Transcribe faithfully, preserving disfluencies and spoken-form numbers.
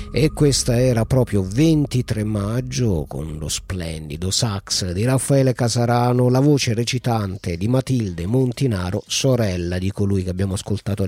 E questa era proprio ventitré maggio, con lo splendido sax di Raffaele Casarano, la voce recitante di Matilde Montinaro, sorella di colui che abbiamo ascoltato